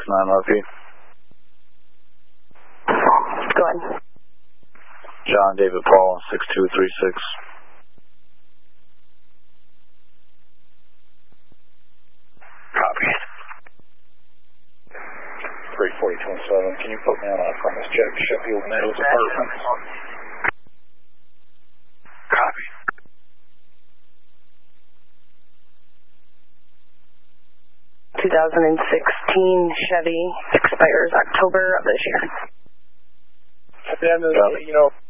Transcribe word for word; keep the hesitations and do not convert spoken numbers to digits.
nine R P. Go ahead. John David Paul, six two three six. Copy. three forty twenty-seven, can you put me on a premise check, Sheffield Meadows Apartments? Copy. two thousand sixteen Chevy expires October of this year. At the end of the, you know,